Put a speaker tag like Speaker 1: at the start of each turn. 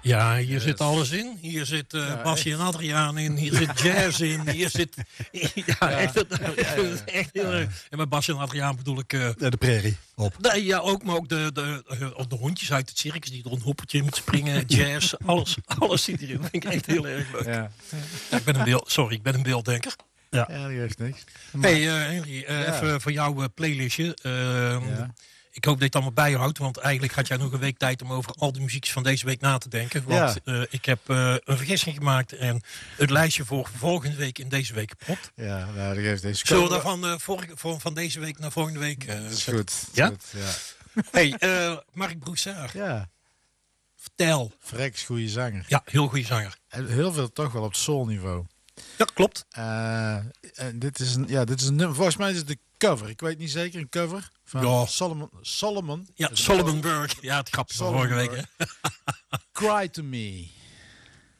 Speaker 1: Ja, hier zit alles in. Hier zit Bassie en Adriaan in. Hier zit jazz in. Hier zit... Echt, ik vind het echt heel erg. En met Bassie en Adriaan bedoel ik...
Speaker 2: de prairie op.
Speaker 1: Nee, ja, ook, maar ook de hondjes uit het circus die door een hoppertje moet springen. Jazz, alles zit hierin. Dat vind ik echt heel erg leuk. Ja. Ja, ik ben een beelddenker.
Speaker 3: Ja, die heeft niks.
Speaker 1: Hey Henry, even voor jouw playlistje. Ik hoop dat je het allemaal bijhoudt, want eigenlijk had jij nog een week tijd om over al de muziekjes van deze week na te denken. Want ik heb een vergissing gemaakt en het lijstje voor volgende week in deze week kapot.
Speaker 3: Ja, nou, dat geeft deze.
Speaker 1: Zullen we dan van deze week naar volgende week
Speaker 3: is goed.
Speaker 1: Ja?
Speaker 3: Goed, ja.
Speaker 1: Hey, Mark Broussard.
Speaker 3: Ja.
Speaker 1: Vertel.
Speaker 3: Freks, goede zanger.
Speaker 1: Ja, heel goede zanger.
Speaker 3: En heel veel toch wel op soulniveau.
Speaker 1: Ja, klopt.
Speaker 3: En dit is een nummer. Volgens mij is het de cover. Ik weet niet zeker, een cover van Solomon.
Speaker 1: Ja, Solomon Burke. Ja, het grapje van vorige week. Hè?
Speaker 3: Cry to Me.